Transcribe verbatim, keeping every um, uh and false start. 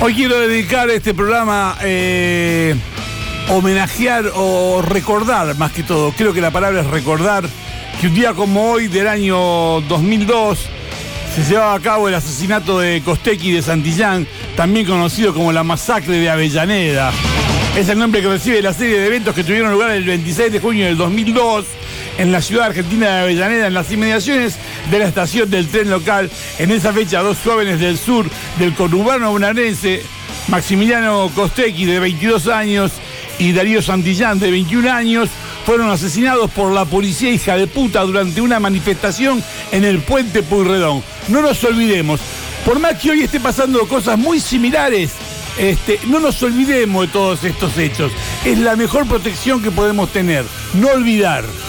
Hoy quiero dedicar este programa eh, homenajear o recordar, más que todo, creo que la palabra es recordar, que un día como hoy del año dos mil dos se llevaba a cabo el asesinato de Costequi de Santillán, también conocido como la masacre de Avellaneda. Es el nombre que recibe la serie de eventos que tuvieron lugar el veintiséis de junio del dos mil dos en la ciudad argentina de Avellaneda, en las inmediaciones de la estación del tren local. En esa fecha, dos jóvenes del sur del conurbano bonaerense, Maximiliano Costequi, de veintidós años, y Darío Santillán, de veintiún años, fueron asesinados por la policía hija de puta durante una manifestación en el Puente Pueyrredón. No nos olvidemos, por más que hoy esté pasando cosas muy similares, Este, no nos olvidemos de todos estos hechos. Es la mejor protección que podemos tener, no olvidar.